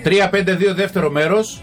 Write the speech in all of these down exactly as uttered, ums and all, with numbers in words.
τρία πέντε δύο δεύτερο μέρος.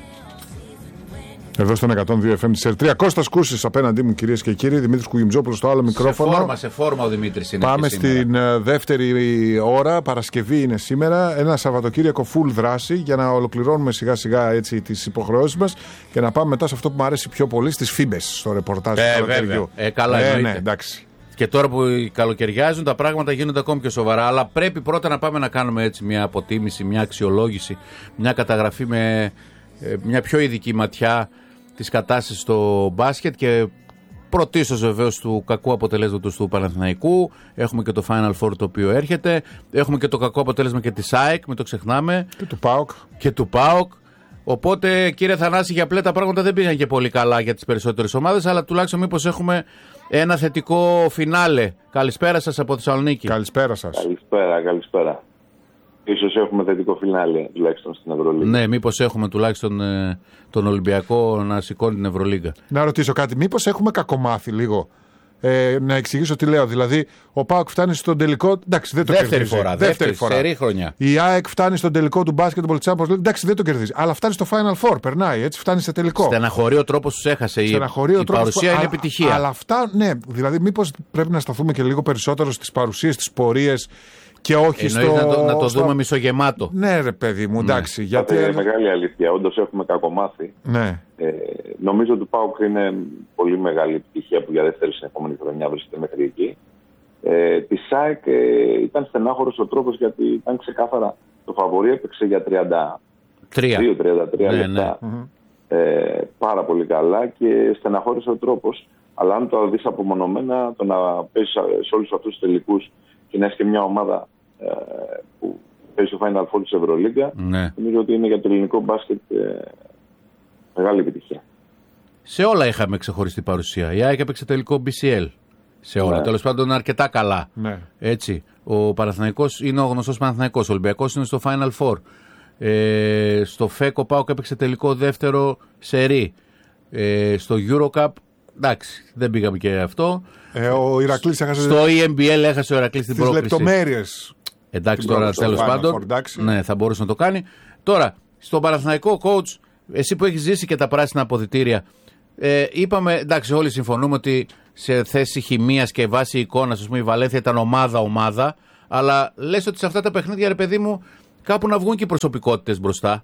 Εδώ στον εκατόν δύο εφ εμ της τρία. Κώστας Κούσης απέναντί μου, κυρίες και κύριοι. Δημήτρης Κουγιμτζόπουλος στο άλλο μικρόφωνο. Σε φόρμα, σε φόρμα ο Δημήτρης είναι. Πάμε στην δεύτερη ώρα. Παρασκευή είναι σήμερα. Ένα Σαββατοκύριακο full δράση για να ολοκληρώνουμε σιγά σιγά έτσι τις υποχρεώσεις μας και να πάμε μετά σε αυτό που μου αρέσει πιο πολύ, στις φίμπες, στο ρεπορτάζ ε, του καλοκαιριού. Ε, καλά, ε, ναι, εντάξει. Και τώρα που καλοκαιριάζουν τα πράγματα γίνονται ακόμη πιο σοβαρά. Αλλά πρέπει πρώτα να πάμε να κάνουμε έτσι μια αποτίμηση, μια αξιολόγηση, μια καταγραφή με ε, μια πιο ειδική ματιά της κατάστασης στο μπάσκετ και πρωτίστως βεβαίως του κακού αποτελέσματος του Παναθηναϊκού. Έχουμε και το Final Four το οποίο έρχεται. Έχουμε και το κακό αποτέλεσμα και της ΑΕΚ, μην το ξεχνάμε. Και του ΠΑΟΚ. Και του ΠΑΟΚ. Οπότε κύριε Θανάση, για πλέ τα πράγματα δεν πήγαν και πολύ καλά για τις περισσότερες ομάδες, αλλά τουλάχιστον μήπως έχουμε ένα θετικό φινάλε. Καλησπέρα σας από Θεσσαλονίκη. Καλησπέρα σας. Καλησπέρα, καλησπέρα. Ίσως έχουμε θετικό φινάλε τουλάχιστον στην Ευρωλίγα. Ναι, μήπως έχουμε τουλάχιστον ε, τον Ολυμπιακό να σηκώνει την Ευρωλίγα. Να ρωτήσω κάτι, μήπως έχουμε κακομάθει λίγο. Ε, να εξηγήσω τι λέω. Δηλαδή, ο ΠΑΟΚ φτάνει στον τελικό. Εντάξει, δεν το δεύτερη κερδίζει. Φορά, δεύτερη, δεύτερη φορά. Σερή χρονιά. Η ΑΕΚ φτάνει στον τελικό του Basketball Champions League. Εντάξει, δεν το κερδίζει. Αλλά φτάνει στο Final Four. Περνάει, έτσι, φτάνει σε τελικό. Στεναχωρεί ο τρόπος του έχασε. Η, η παρουσία είναι α, επιτυχία. Αλλά αυτά, ναι. Δηλαδή, μήπως πρέπει να σταθούμε και λίγο περισσότερο στις παρουσίες, στις πορείες. Και όχι στο... να το, να το στο... δούμε μισογεμάτο. Ναι, ρε παιδί μου, εντάξει. Ναι. Γιατί... Είναι μεγάλη αλήθεια. Όντως έχουμε κακομάθει. Ναι. Ε, νομίζω ότι ο ΠΑΟΚ είναι πολύ μεγάλη επιτυχία που για δεύτερη συνεχόμενη χρονιά βρίσκεται μέχρι εκεί. Ε, τη ΣΑΕΚ ε, ήταν στενάχωρος ο τρόπος γιατί ήταν ξεκάθαρα το φαβορί, έπαιξε για τριάντα δύο τριάντα τρία ναι, λεπτά. ναι. Ε, πάρα πολύ καλά και στεναχώρησε ο τρόπος. Αλλά αν το δεις απομονωμένα, το να παίζεις σε όλους αυτούς τους τελικούς και να έχει και μια ομάδα ε, που παίζει στο Final Four της Ευρωλίγκα, ναι. νομίζω ότι είναι για το ελληνικό μπάσκετ ε, μεγάλη επιτυχία. Σε όλα είχαμε ξεχωριστή παρουσία. Η ΑΕΚ έπαιξε τελικό μπι σι ελ. Σε όλα. Ναι. Τέλος πάντων αρκετά καλά. Ναι. Έτσι. Ο Παναθηναϊκός είναι ο γνωστός Παναθηναϊκός. Ο Ολυμπιακός είναι στο Final Four. Ε, στο ΦΕΚΟ ΠΑΟΚ έπαιξε τελικό δεύτερο σερί. Ε, στο Eurocup, εντάξει, δεν πήγαμε και αυτό. Ε, ο Ηρακλής έχασε. Στο ι εμ μπι ελ έχασε ο Ηρακλής την πρόκριση. Τις λεπτομέρειες. Εντάξει, τώρα τέλος πάντων. Ναι, θα μπορούσε να το κάνει. Τώρα, στον Παναθηναϊκό coach, εσύ που έχεις ζήσει και τα πράσινα αποδυτήρια, ε, είπαμε, εντάξει, όλοι συμφωνούμε ότι σε θέση χημείας και βάση εικόνας, ας πούμε, η Βαλένθια ήταν ομάδα-ομάδα, αλλά λες ότι σε αυτά τα παιχνίδια, ρε παιδί μου, κάπου να βγουν και οι προσωπικότητες μπροστά.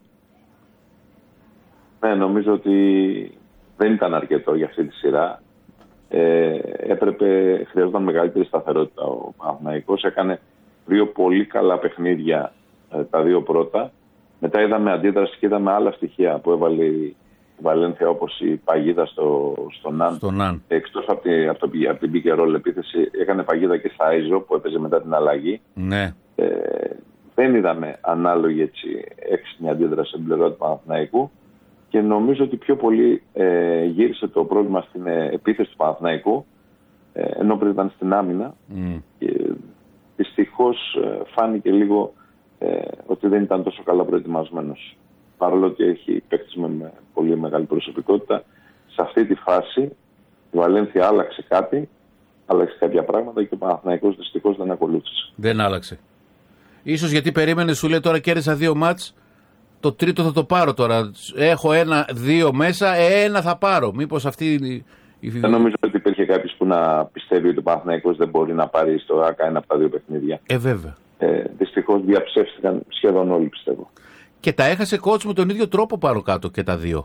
Ναι, νομίζω ότι δεν ήταν αρκετό για αυτή τη σειρά. Ε, έπρεπε, χρειαζόταν μεγαλύτερη σταθερότητα. Ο Παναθηναϊκός έκανε δύο πολύ καλά παιχνίδια, ε, τα δύο πρώτα. Μετά είδαμε αντίδραση και είδαμε άλλα στοιχεία που έβαλε η Βαλένθια, όπως η παγίδα στο, στο Ναν. Στο Ναν. Εκτός από, τη, από, το, από την pick and roll επίθεση, έκανε παγίδα και στα Άιζο που έπαιζε μετά την αλλαγή. Ναι. Ε, δεν είδαμε ανάλογη έτσι, έξυπνη αντίδραση στην πλευρά του Παναθηναϊκού. Και νομίζω ότι πιο πολύ ε, γύρισε το πρόβλημα στην ε, επίθεση του Παναθηναϊκού, ε, ενώ πριν ήταν στην άμυνα. Mm. Και δυστυχώς ε, φάνηκε λίγο ε, ότι δεν ήταν τόσο καλά προετοιμασμένος. Παρόλο ότι έχει παίκτης με, με πολύ μεγάλη προσωπικότητα, σε αυτή τη φάση η Βαλένθια άλλαξε κάτι, άλλαξε κάποια πράγματα και ο Παναθηναϊκός δυστυχώς δεν ακολούθησε. Δεν άλλαξε. Ίσως γιατί περίμενε, σου λέει τώρα κέρδισα δύο μάτς. Το τρίτο θα το πάρω τώρα. Έχω ένα-δύο μέσα, ένα θα πάρω. Μήπως αυτή η. Δεν νομίζω ότι υπήρχε κάποιος που να πιστεύει ότι ο Παναθηναϊκός δεν μπορεί να πάρει στο ΆΚΑ ένα από τα δύο παιχνίδια. Ε, βέβαια. Ε, δυστυχώς διαψεύστηκαν σχεδόν όλοι, πιστεύω. Και τα έχασε coach με τον ίδιο τρόπο πάνω κάτω και τα δύο.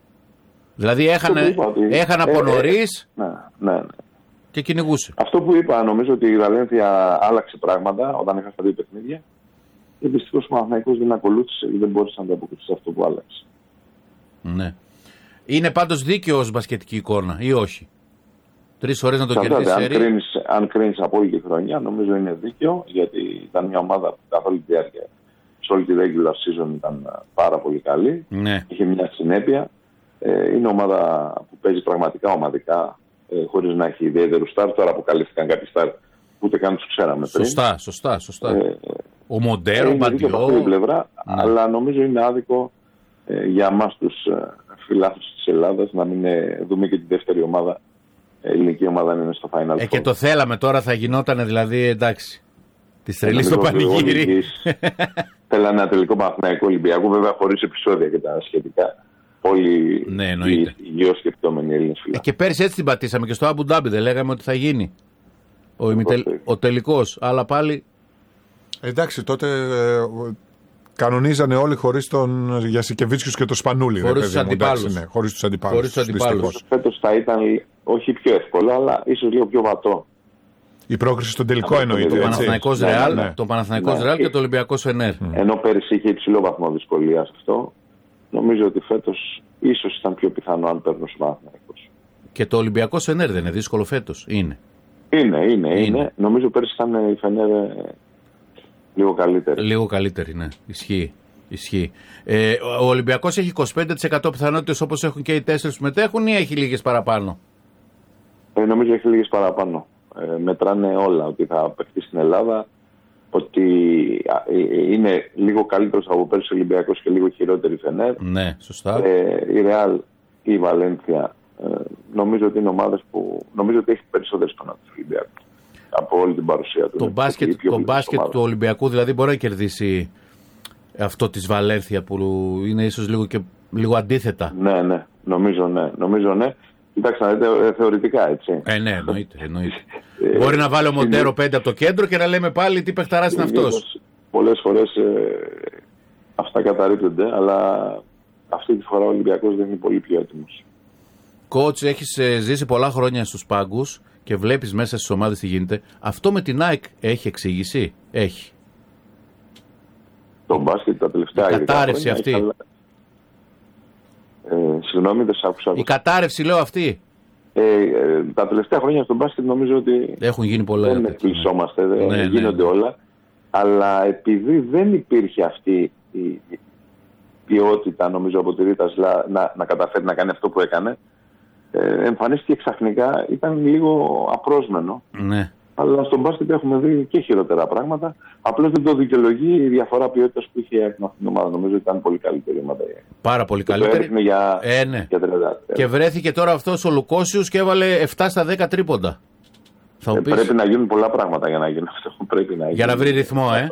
Δηλαδή έχανε, ότι... έχανε από ε, νωρίς ε, ναι, ναι, ναι. και κυνηγούσε. Αυτό που είπα, νομίζω ότι η Βαλένθια άλλαξε πράγματα όταν έχασε τα δύο παιχνίδια. Και δυστυχώς ο Παναθηναϊκός δεν ακολούθησε και δεν μπόρεσε να ανταποκριθεί σε αυτό που άλλαξε. Ναι. Είναι πάντως δίκαιο ως μπασκετική εικόνα ή όχι? Τρεις φορές να το κερδίσει. Αν κρίνεις, αν κρίνεις από όλη τη χρονιά, νομίζω είναι δίκαιο, γιατί ήταν μια ομάδα που καθ' όλη τη διάρκεια, σε όλη τη regular season ήταν πάρα πολύ καλή. Ναι. Είχε μια συνέπεια. Ε, είναι ομάδα που παίζει πραγματικά ομαδικά, ε, χωρίς να έχει ιδιαίτερους στάρ. Τώρα αποκαλύφθηκαν κάποιοι στάρ που ούτε καν τους ξέραμε πριν. Σωστά, σωστά, σωστά. Ε, Ο Μοντέρο, ο Μπαντιό. Από αυτή την πλευρά, ναι. Αλλά νομίζω είναι άδικο ε, για εμάς τους ε, φιλάθλους της Ελλάδας να μην ε, δούμε και τη δεύτερη ομάδα, ε, ελληνική ομάδα να είναι στο Final Four. Ε, και το θέλαμε τώρα, θα γινόταν δηλαδή, εντάξει. Τη τρελή στο πανηγύρι. θέλανε ένα τελικό Παναθηναϊκό Ολυμπιακό, βέβαια χωρίς επεισόδια και τα σχετικά. Όλοι ναι, οι υγιοσκεπτόμενοι Έλληνες φίλοι. Ε, και πέρσι έτσι την πατήσαμε και στο Αμπου Ντάμπι, δεν λέγαμε ότι θα γίνει ο, ημιτελ... ο τελικός, αλλά πάλι. Εντάξει, τότε ε, κανονίζανε όλοι χωρίς τον Γιασικεβίτσιους και τον Σπανούλη. Χωρίς τους αντιπάλους. Ναι, χωρίς τους αντιπάλους. Φέτος θα ήταν όχι πιο εύκολο, αλλά ίσως λίγο πιο βατό. Η πρόκριση στον τελικό εννοείται. Το Παναθηναϊκός Ρεάλ, ναι, ναι. το Παναθηναϊκός ναι. Ρεάλ και το Ολυμπιακός Φενέρ. Mm. Ενώ πέρυσι είχε υψηλό βαθμό δυσκολίας αυτό, νομίζω ότι φέτος ίσως ήταν πιο πιθανό αν παίρνει ο Παναθηναϊκός. Και το Ολυμπιακός Φενέρ δεν είναι δύσκολο φέτος, είναι. Είναι, είναι, είναι. είναι. Νομίζω πέρυσι ήταν η Φενέρ λίγο καλύτερη. Λίγο καλύτερη, ναι. Ισχύει. Ισχύει. Ε, ο Ολυμπιακός έχει είκοσι πέντε τοις εκατό πιθανότητες όπως έχουν και οι τέσσερις που μετέχουν ή έχει λίγες παραπάνω? Ε, νομίζω έχει λίγες παραπάνω. Ε, μετράνε όλα, ότι θα παιχτεί στην Ελλάδα, ότι είναι λίγο καλύτερος από πέρσι ο Ολυμπιακός και λίγο χειρότερη η Φενέρ. Ναι, σωστά. Ε, η Ρεάλ και η Βαλένθια ε, νομίζω ότι είναι ομάδες που νομίζω ότι έχει περισσότερες πανάτες του Ολυμπιακού από όλη την παρουσία του. Το μπάσκετ, το μπάσκετ του Ολυμπιακού δηλαδή μπορεί να κερδίσει αυτό της Βαλένθια που είναι ίσως λίγο, και, λίγο αντίθετα. Ναι, ναι, νομίζω ναι. Νομίζω, ναι. Κοιτάξτε να δείτε θεωρητικά, έτσι. Ε, ναι, εννοείται. εννοείται. ε, Μπορεί να βάλει ο Μοντέρο πέντε από το κέντρο και να λέμε πάλι τι παιχταράς είναι αυτός. Πολλές φορές ε, αυτά καταρρίπτονται, αλλά αυτή τη φορά ο Ολυμπιακός δεν είναι πολύ πιο έτοιμος. Κότς, έχεις ε, ζήσει πολλά χρόνια στους πάγκους και βλέπεις μέσα στις ομάδες τι γίνεται. Αυτό με την ΑΕΚ έχει εξήγηση? Έχει. Το μπάσκετ τα τελευταία... Η κατάρρευση αυτή. Έχει, Ε, συγγνώμη, δεν σ' άκουσα. Η κατάρρευση, λέω, αυτή. Ε, ε, τα τελευταία χρόνια στον μπάσκετ νομίζω ότι έχουν γίνει πολλά. Δεν εκπλησόμαστε, ναι. ναι, γίνονται ναι. όλα. Αλλά επειδή δεν υπήρχε αυτή η ποιότητα, νομίζω, από τη Ρίτα Σλά να, να καταφέρει να κάνει αυτό που έκανε, ε, εμφανίστηκε ξαφνικά, ήταν λίγο απρόσμενο. Ναι. Αλλά στον μπάσκετ έχουμε δει και χειρότερα πράγματα. Απλώς δεν το δικαιολογεί η διαφορά ποιότητας που είχε με αυτήν την ομάδα. Νομίζω ότι ήταν πολύ καλύτερη ομάδα. Πάρα πολύ καλύτερη. Για, ε, ναι. για τριάντα. Και βρέθηκε τώρα αυτός ο Λουκόσιους και έβαλε επτά στα δέκα τρίποντα. Θα ε, πεις... Πρέπει να γίνουν πολλά πράγματα για να γίνει αυτό. Πρέπει να για να βρει ρυθμό, ε.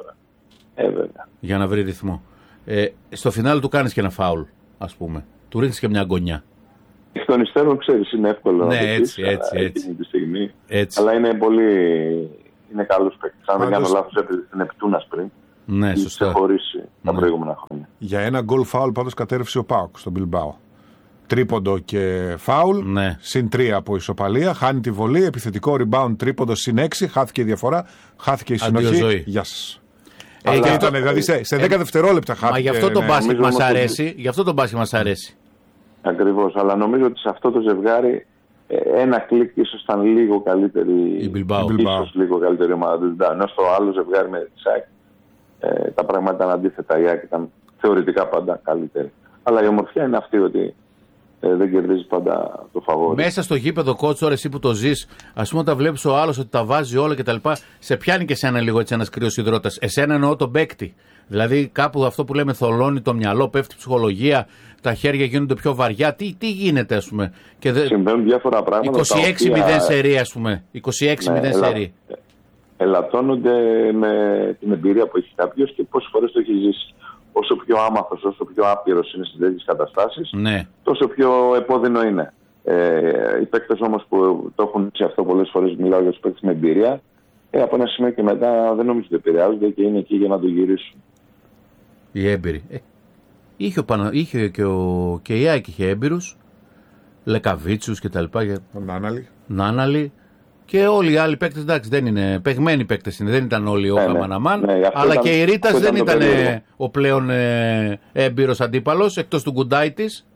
ε βέβαια. Για να βρει ρυθμό. Ε, στο φινάλ του κάνεις και ένα φάουλ, ας πούμε. Του ρίχνεις και μια γκονιά. Εκ των υστέρων, ξέρεις, είναι εύκολο ναι, να το έτσι, πεις, έτσι, έτσι. Τη στιγμή. έτσι. Αλλά είναι πολύ... είναι καλός παίκτης. Αν δεν κάνω λάθος, έπαιζε στην Επτούνας πριν. Ναι, σωστά. Ξεχωρίσει τα ναι. προηγούμενα χρόνια. Για ένα γκολ φάουλ πάντως κατέρευσε ο ΠΑΟΚ στον Μπιλμπάο. Τρίποντο και φάουλ, ναι. συν τρία από ισοπαλία, χάνει τη βολή, επιθετικό rebound, τρίποντο συν έξι, χάθηκε η διαφορά, χάθηκε η συνοχή. Γεια σας. Ε, Αλλά αυτό, ήταν, δηλαδή σε, σε δέκα ε, δευτερόλεπτα χάθηκε. Μα γι' αυτό το ναι. μπάσκετ μας αρέσει. Γι' αυτό το μπάσκετ μας αρέσει. Ακριβώς, αλλά νομίζω ότι σε αυτό το ζευγάρι ένα κλικ ίσως ήταν λίγο καλύτερη η Μπιλμπάο. Ίσως λίγο καλύτερη ομάδα του Ζιντάν. Ενώ στο άλλο ζευγάρι με τη ΣΑΚ ε, τα πράγματα ήταν αντίθετα. Η ΑΕΚ ήταν θεωρητικά πάντα καλύτερη. Αλλά η ομορφιά είναι αυτή ότι ε, δεν κερδίζει πάντα το φαβόρι. Μέσα στο γήπεδο, κότσο, εσύ που το ζεις, ας πούμε, όταν βλέπεις ο άλλος ότι τα βάζει όλα κτλ., σε πιάνει και εσένα λίγο έτσι ένας κρύος υδρότας. Εσένα εννοώ τον παίκτη. Δηλαδή κάπου αυτό που λέμε θολώνει το μυαλό, πέφτει η ψυχολογία, τα χέρια γίνονται πιο βαριά. Τι, τι γίνεται, ας πούμε. Και δε... Συμβαίνουν διάφορα πράγματα. είκοσι έξι μηδέν οποία... σερί, ας πούμε. είκοσι έξι μηδέν ναι, σερί. Ελα... Ελαττώνονται με την εμπειρία που έχει κάποιος και πόσες φορές το έχει ζήσει. Όσο πιο άμαθος, όσο πιο άπειρος είναι στις τέτοιες καταστάσεις, ναι. τόσο πιο επώδυνο είναι. Ε, οι παίκτες όμως που το έχουν σε αυτό πολλές φορές, μιλάω για τους παίκτες με εμπειρία, ε, από ένα σημείο και μετά δεν νομίζω ότι επηρεάζονται και είναι εκεί για να το γυρίσουν. Οι έμπειροι. Ε, είχε, ο Πανα... είχε και, ο... και η ΑΕΚ είχε έμπειρους, Λεκαβίτσους και τα λοιπά. Νάναλη. Νάναλη. Και όλοι οι άλλοι παίκτες, εντάξει, δεν είναι παιγμένοι παίκτες, είναι, δεν ήταν όλοι ο Καμαναμάν. Ναι, ναι, αλλά ήταν, και η Ρίτας δεν ήταν ε, ο πλέον ε, έμπειρος αντίπαλος, εκτός του Γκουντάιτης.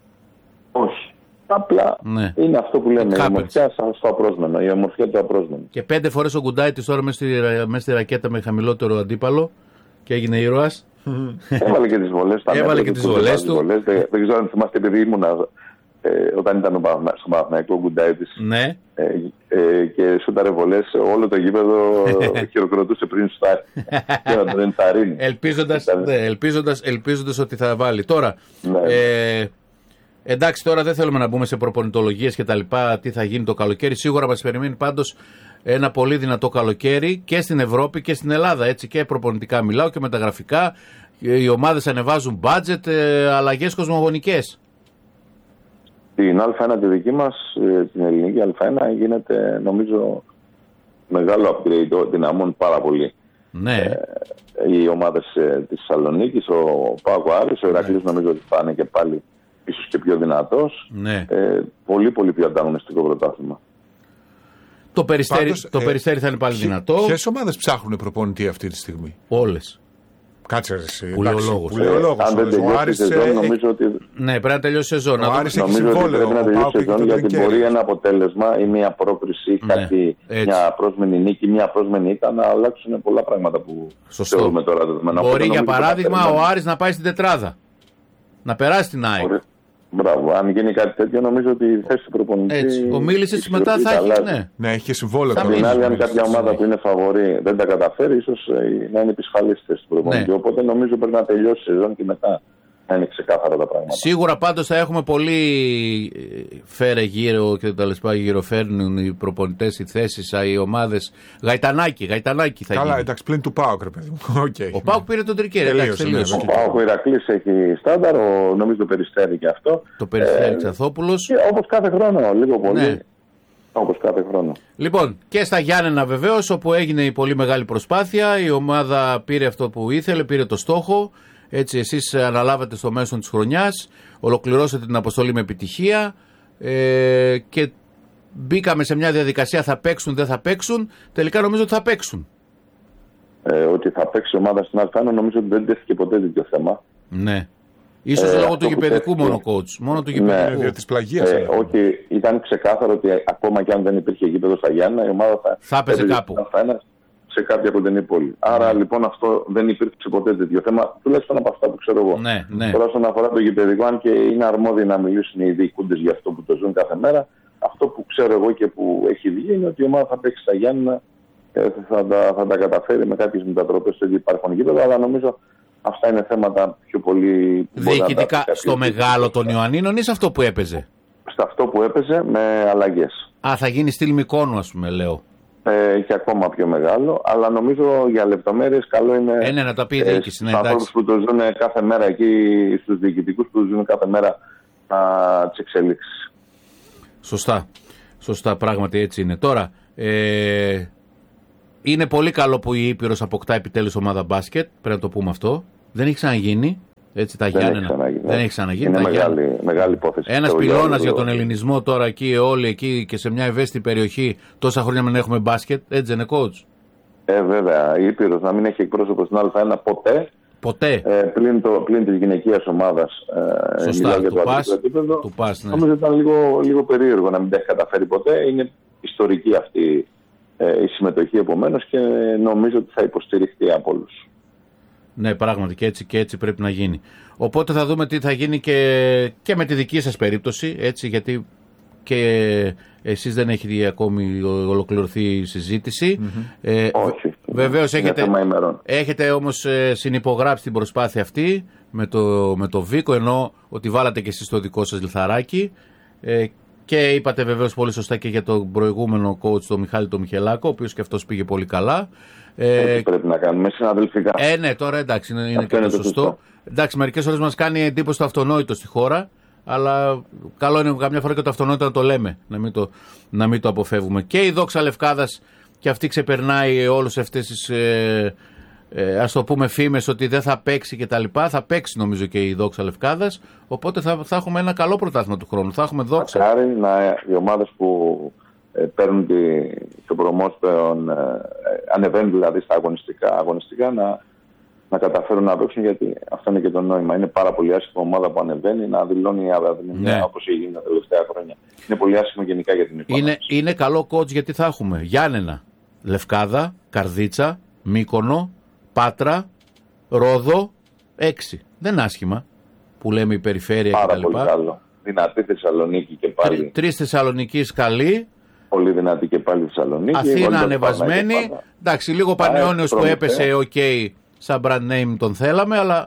Όχι. Απλά ναι. είναι αυτό που λέμε, η ομορφιά στο απρόσμενο, η ομορφιά του απρόσμενου. Και πέντε φορές ο Γκουντάιτης τώρα μέσα στη, μέσα στη ρακέτα με χαμηλότερο αντίπαλο και έγινε ήρωας. Έβαλε και τις βολές. Έβαλε και τις βολές του. Δεν, δεν ξέρω αν θυμάστε, επειδή ήμουνα ε, όταν ήταν στο Παναθηναϊκό ο Γκουντάιτης. Ναι. Ε, ε, και σούταρε βολές, όλο το γήπεδο χειροκροτούσε πριν σουτάρει. Και να τον ενθαρρύνει. Ελπίζοντας, ναι, ελπίζοντας, ελπίζοντας ότι θα βάλει. Τώρα, ναι. ε, εντάξει, τώρα δεν θέλουμε να μπούμε σε προπονητολογίες και τα λοιπά, τι θα γίνει το καλοκαίρι. Σίγουρα μας περιμένει πάντως ένα πολύ δυνατό καλοκαίρι και στην Ευρώπη και στην Ελλάδα. Έτσι, και προπονητικά μιλάω και μεταγραφικά. Οι ομάδες ανεβάζουν budget, ε, αλλαγές κοσμογονικές. Την Α1 τη δική μας, την ελληνική Α1, γίνεται νομίζω μεγάλο upgrade, δυναμώνει πάρα πολύ. Ναι. Ε, οι ομάδες ε, της Θεσσαλονίκης, ο ΠΑΟΚ, ο Άρης, ο Ηρακλής νομίζω ότι θα είναι και πάλι ίσως και πιο δυνατός. Ναι. Ε, πολύ πολύ πιο ανταγωνιστικό πρωτάθλημα. Το Περιστέρι, Πάντως, το ε, Περιστέρι θα είναι πάλι δυνατό. Ποιες ομάδες ψάχνουν προπονητή αυτή τη στιγμή? Όλες. Κάτσε εσύ. Που λέει ο λόγος. Που λέει ο λόγος. Αν δεν Ο τελειώσει η Άρης, σεζόν, ε, νομίζω ότι, Ναι, πρέπει να τελειώσει η σεζόν. Ο Να Άρης δούμε- έχει νομίζω ότι συμβόλαιο, πρέπει να ο τελειώσει ΠΑΟΚ η έχει σεζόν, το γιατί Τρικέρι. μπορεί ένα αποτέλεσμα ή μια πρόκριση, Ναι, κάτι, έτσι. μια πρόσμενη νίκη, μια πρόσμενη ήττα να αλλάξουν πολλά πράγματα που Σωστό. θεωρούμε τώρα δεδομένα. Μπορεί Οπότε για νομίζω παράδειγμα ότι θα ο περιμένουμε. Άρης να πάει στην τετράδα. Να περάσει την ΑΕΚ. Ωραία. Μπράβο. Αν γίνει κάτι τέτοιο, νομίζω ότι η θέση του προπονητή. Έτσι. Ο Μίλησης μετά θα έχει. αλλάζει. Ναι. Ναι, έχει και συμβόλαιο Θα τώρα. Απ' την άλλη, αν Μίλησης. κάποια ομάδα που είναι φαβορή δεν τα καταφέρει, ίσως ε, να είναι επισφαλής στη θέση του προπονητή. Ναι. Οπότε νομίζω πρέπει να τελειώσει η σεζόν και μετά να είναι ξεκάθαρα τα πράγματα. Σίγουρα πάντως θα έχουμε πολύ ε, φέρε γύρω και τα λεσπά γυροφέρνουν οι προπονητές, οι θέσεις, οι ομάδες. Γαϊτανάκι, γαϊτανάκι θα Καλά, γίνει. εντάξει, πλην του ΠΑΟΚ, ρε παιδί μου. Okay. Ο Πάουκ πήρε τον Τρικέρι. Τελείωσε, Εντάξει, τελείωσε. ναι, Ο ΠΑΟΚ, ο Ηρακλής έχει στάνταρ, ο, νομίζω το Περιστέρι και αυτό. Το Περιστέρι Ε, Ξαθόπουλος. Και όπως κάθε χρόνο, λίγο πολύ. Ναι. Όπως κάθε χρόνο. Λοιπόν, και στα Γιάννενα βεβαίως, όπου έγινε η πολύ μεγάλη προσπάθεια, η ομάδα πήρε αυτό που ήθελε, πήρε το στόχο. Έτσι, εσείς αναλάβατε στο μέσο της χρονιάς, ολοκληρώσατε την αποστολή με επιτυχία ε, και μπήκαμε σε μια διαδικασία θα παίξουν, δεν θα παίξουν. Τελικά νομίζω ότι θα παίξουν. Ε, ότι θα παίξει η ομάδα στην Α1, νομίζω ότι δεν τέθηκε ποτέ τέτοιο θέμα. Ναι. Ίσως Ε, λόγω αυτό του που γηπεδικού τέθηκε- μόνο coach. Μόνο του Ναι. γηπεδικού. Δια της πλαγίας. Ε, ε. όχι, ήταν ξεκάθαρο ότι ακόμα και αν δεν υπήρχε γήπεδο στα Γιάννα, η ομάδα θα, Θα έπαιζε έπαιζε κάπου. στην Α1 σε κάποια κοντινή πόλη. Άρα λοιπόν αυτό δεν υπήρξε ποτέ τέτοιο θέμα, τουλάχιστον από αυτά που ξέρω εγώ. Ναι, ναι. Τώρα, όσον αφορά το γηπεδικό, αν και είναι αρμόδιοι να μιλήσουν οι διοικούντες για αυτό που το ζουν κάθε μέρα, αυτό που ξέρω εγώ και που έχει βγει είναι ότι η ομάδα θα παίξει στα Γιάννα, θα τα, θα τα καταφέρει με κάποιες μετατροπές στο υπάρχον γήπεδο, αλλά νομίζω αυτά είναι θέματα πιο πολύ. που μπορεί να τα Διοικητικά πει κάποιος. στο μεγάλο των Ιωαννίνων ή σε αυτό που έπαιζε? Σε αυτό που έπαιζε με αλλαγές. Α, θα γίνει στυλ Μικόνου, ας πούμε, λέω. Ε, και ακόμα πιο μεγάλο, αλλά νομίζω για λεπτομέρειες καλό είναι. Ε, ναι, να τα πει η διοίκηση, ναι, στους εντάξει. ανθρώπους που το ζουν κάθε μέρα εκεί, στους διοικητικούς που το ζουν κάθε μέρα τις εξελίξεις. Σωστά. Σωστά, πράγματι έτσι είναι. Τώρα, ε, είναι πολύ καλό που η Ήπειρος αποκτά επιτέλους ομάδα μπάσκετ. Πρέπει να το πούμε αυτό. Δεν έχει ξαναγίνει. Έτσι, τα Δεν έχει Γιάννενα. ξαναγίνει. Δεν έχει ξαναγίνει. Είναι τα μεγάλη, Γιάννενα. μεγάλη υπόθεση. Ένας Το πυλώνας Γιάννη, για το- τον ελληνισμό τώρα εκεί, όλοι εκεί και σε μια ευαίσθητη περιοχή. Τόσα χρόνια μην έχουμε μπάσκετ. Έτσι δεν είναι, coach? Ε, βέβαια, η Ήπειρος να μην έχει εκπρόσωπο στην Α1 ποτέ. Ποτέ. Ε, πλην, το, πλην της γυναικείας ομάδας. Ε, Σωστά, μιλάω για του το πας, αντρικό επίπεδο. του πας, ναι. Νομίζω ήταν λίγο, λίγο περίεργο να μην τα έχει καταφέρει ποτέ. Είναι ιστορική αυτή ε, η συμμετοχή επομένως και νομίζω ότι θα υποστηριχτεί από όλους. Ναι, πράγματι και έτσι και έτσι πρέπει να γίνει. Οπότε θα δούμε τι θα γίνει και, και με τη δική σας περίπτωση, έτσι, γιατί και εσείς δεν έχετε ακόμη ολοκληρωθεί η συζήτηση. Mm-hmm. Ε, Όχι. Βεβαίως Είναι έχετε, θέμα ημερών. έχετε όμως ε, συνυπογράψει την προσπάθεια αυτή με το, με το Βίκο, ενώ ότι βάλατε και εσείς το δικό σας λιθαράκι. Ε, και είπατε βεβαίως πολύ σωστά και για τον προηγούμενο coach, τον Μιχάλη τον Μιχελάκο, ο οποίος και αυτός πήγε πολύ καλά. Ε, Έτσι πρέπει να κάνουμε συναδελφικά. ε, ναι, τώρα εντάξει, είναι, είναι και είναι το το σωστό. σωστό. Εντάξει, μερικές φορές μας κάνει εντύπωση το αυτονόητο στη χώρα, αλλά καλό είναι καμιά φορά και το αυτονόητο να το λέμε, να μην το, να μην το αποφεύγουμε. Και η Δόξα Λευκάδας και αυτή ξεπερνάει όλες αυτές τις, ε, ε, ας το πούμε, φήμες ότι δεν θα παίξει και τα λοιπά. Θα παίξει νομίζω και η Δόξα Λευκάδας, οπότε θα, θα έχουμε ένα καλό πρωτάθλημα του χρόνου. Θα έχουμε Δόξα. Μακάρι να, οι ομάδες που ε, παίρνουν τη, το προμόσπεον, ε, ανεβαίνουν δηλαδή στα αγωνιστικά, αγωνιστικά να, να καταφέρουν να παίξουν, γιατί αυτό είναι και το νόημα. Είναι πάρα πολύ άσχημο ομάδα που ανεβαίνει να δηλώνει αδυναμία, Ναι. όπως έγινε τα τελευταία χρόνια. Είναι πολύ άσχημο γενικά για την εικόνα. Είναι, είναι καλό coach γιατί θα έχουμε Γιάννενα, Λευκάδα, Καρδίτσα, Μύκονο, Πάτρα, Ρόδο, έξι. Δεν είναι άσχημα που λέμε η περιφέρεια Πάρα κτλ. πολύ καλό. Δυνατή Θεσσαλονίκη και πάλι. Τρεις Θεσσαλονικής καλή, Πολύ δυνατή και πάλι Θεσσαλονίκη. Αθήνα Βόλτα ανεβασμένη. Παναγία πάντα. Εντάξει, λίγο Πανεώνιος που Προμηθέα. έπεσε, οκ, okay, σαν brand name τον θέλαμε, αλλά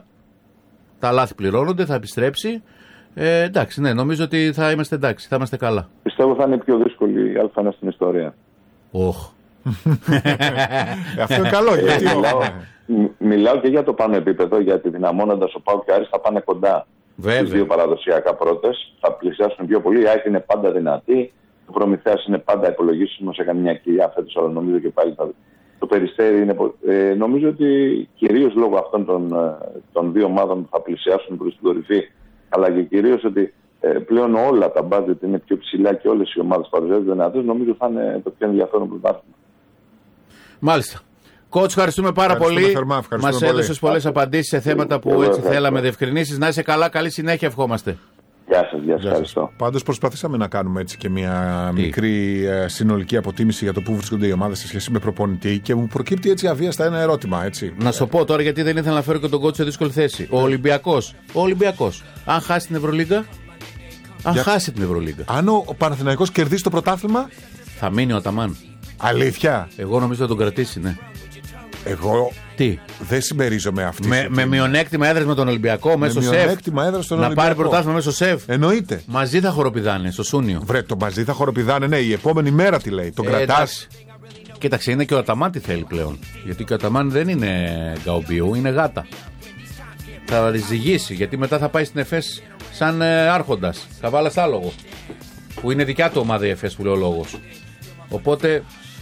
τα λάθη πληρώνονται, θα επιστρέψει. Ε, εντάξει, ναι, νομίζω ότι θα είμαστε εντάξει, θα είμαστε καλά. Πιστεύω θα είναι η πιο δύσκολη Α1 στην ιστορία. Οχ, Αυτό είναι καλό, γιατί μιλάω, μιλάω και για το πάνω επίπεδο, γιατί δυναμώνοντας ο ΠΑΟΚ και ο Άρης θα πάνε κοντά στις δύο παραδοσιακά πρώτες, θα πλησιάσουν πιο πολύ. Η ΑΕΚ είναι πάντα δυνατή, ο Προμηθέας είναι πάντα υπολογίσιμος, έκανε μια κοιλιά φέτος, αλλά νομίζω και πάλι θα... Το Περιστέρι είναι... Ε, νομίζω ότι κυρίως λόγω αυτών των, των δύο ομάδων που θα πλησιάσουν προς την κορυφή, αλλά και κυρίως ότι ε, πλέον όλα τα μπάτζετ είναι πιο ψηλά και όλες οι ομάδες παρουσιάζονται δυνατές, νομίζω θα είναι το πιο ενδιαφέρον πρωτάθλημα. Μάλιστα. Κότς, ευχαριστούμε πάρα ευχαριστούμε πολύ. Θερμά, μας έδωσες πολλές απαντήσεις σε θέματα που έτσι θέλαμε διευκρινήσεις. Να είσαι καλά, καλή συνέχεια ευχόμαστε. Γεια σας, γεια σας, ευχαριστώ. Πάντως προσπαθήσαμε να κάνουμε έτσι και μια Τι? μικρή ε, συνολική αποτίμηση για το πού βρίσκονται οι ομάδες σε σχέση με προπονητή και μου προκύπτει έτσι αβίαστα ένα ερώτημα. Έτσι. Να σου πω τώρα, γιατί δεν ήθελα να φέρω και τον Κότς σε δύσκολη θέση. Ο Ολυμπιακός, ο Ολυμπιακός, αν χάσει την Ευρωλίγκα, αν για... χάσει την Ευρωλίγκα. Αν ο Παναθηναϊκός κερδίσει το πρωτάθλημα, θα μείνει ο Αταμάν. Αλήθεια. Εγώ νομίζω θα τον κρατήσει, ναι. Εγώ Τι? δεν συμμερίζομαι αυτή. Με, με μειονέκτημα έδρας με τον Ολυμπιακό, μέσω σεφ. Μειονέκτημα έδρας στον να Ολυμπιακό. πάρει πρωτάθλημα μέσω σεφ. Εννοείται. Μαζί θα χοροπηδάνε στο Σούνιο. Βρε, το μαζί θα χοροπηδάνε, ναι, η επόμενη μέρα τι λέει. Τον ε, κρατάς. Κοίταξε, είναι και ο Αταμάν τι θέλει πλέον. Γιατί και ο Αταμάν δεν είναι γκαουμπίου, είναι γάτα. Θα ριζιγήσει, γιατί μετά θα πάει στην ΕΦΕΣ σαν ε, άρχοντας. Καβάλας άλογο. Που είναι δικιά του ομάδα η ΕΦΕΣ που λέει ο λόγος. Οπότε.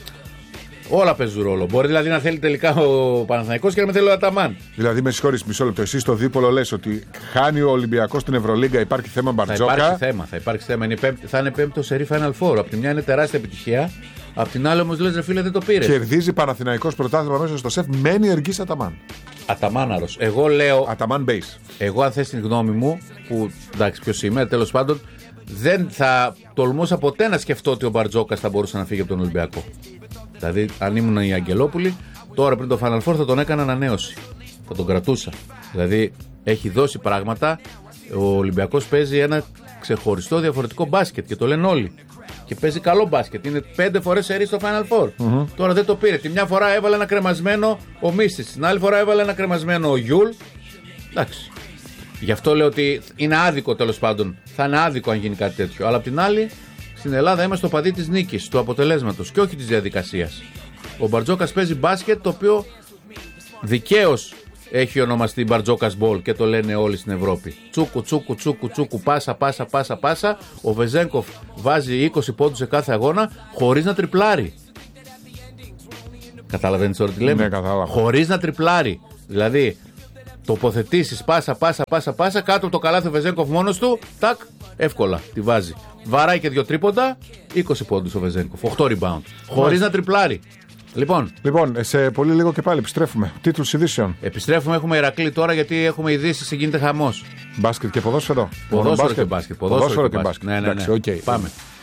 Όλα παίζουν ρόλο. Μπορεί δηλαδή να θέλει τελικά ο Παναθηναϊκός και να μην θέλει ο Αταμάν. Δηλαδή, με συγχωρείς, μισό λεπτό. Εσύ στο δίπολο λες ότι χάνει ο Ολυμπιακός στην Ευρωλίγκα, υπάρχει θέμα Μπαρτζόκα. Θα υπάρξει θέμα. Θα υπάρξει θέμα. Είναι πέμπτη, θα είναι πέμπτο σερί Final Four. Απ' τη μια είναι τεράστια επιτυχία. Απ' την άλλη όμως λες, ρε φίλε, δεν το πήρε. Κερδίζει Παναθηναϊκός πρωτάθλημα μέσα στο σεφ, μένει εργής Αταμάν. Αταμάναρος. Εγώ λέω. Αταμάν base. Εγώ, αν θες την γνώμη μου, που εντάξει, ποιος είμαι, τέλος πάντων, δεν θα τολμούσα ποτέ να σκεφτώ ότι ο Μπαρτζόκας θα μπορούσε να φύγει από τον Ολυμπιακό. Δηλαδή, αν ήμουν η Αγγελόπουλη, τώρα πριν το Final Four θα τον έκανα ανανέωση. Θα τον κρατούσα. Δηλαδή, έχει δώσει πράγματα. Ο Ολυμπιακός παίζει ένα ξεχωριστό διαφορετικό μπάσκετ και το λένε όλοι. Και παίζει καλό μπάσκετ. Είναι πέντε φορές σερί στο Final Four. Mm-hmm. Τώρα δεν το πήρε. Τη μια φορά έβαλε ένα κρεμασμένο ο Μίστης. Την άλλη φορά έβαλε ένα κρεμασμένο ο Γιούλ. Εντάξει. Γι' αυτό λέω ότι είναι άδικο, τέλος πάντων. Θα είναι άδικο αν γίνει κάτι τέτοιο. Αλλά απ' την άλλη, στην Ελλάδα είμαστε στο παδί της νίκης, του αποτελέσματος και όχι της διαδικασίας. Ο Μπαρτζόκας παίζει μπάσκετ, το οποίο δικαίως έχει ονομαστεί Μπαρτζόκας Μπολ και το λένε όλοι στην Ευρώπη. Τσούκου, τσούκου, τσούκου, τσούκου, πάσα, πάσα, πάσα, πάσα. Ο Βεζένκοφ βάζει είκοσι πόντους σε κάθε αγώνα χωρίς να τριπλάρει. Καταλαβαίνεις τώρα τι λέμε? Ναι, κατάλαβα. Χωρίς να τριπλάρει. Δηλαδή, τοποθετήσεις πάσα, πάσα, πάσα, πάσα, κάτω από το καλάθι ο Βεζένκοφ μόνος του, τάκ, εύκολα τη βάζει. Βαράει και δύο τρίποντα, είκοσι πόντους ο Βεζένκοφ, οκτώ rebound. Χωρίς να τριπλάρει. Λοιπόν, λοιπόν, σε πολύ λίγο και πάλι επιστρέφουμε. Τίτλους ειδήσεων. Επιστρέφουμε, έχουμε Ηρακλή τώρα γιατί έχουμε ειδήσεις και γίνεται χαμός. Μπάσκετ και ποδόσφαιρο. Ποδόσφαιρο και μπάσκετ. Ποδόσφαιρο και μπάσκετ. Ναι, ναι, ναι. Εντάξει, okay. Πάμε.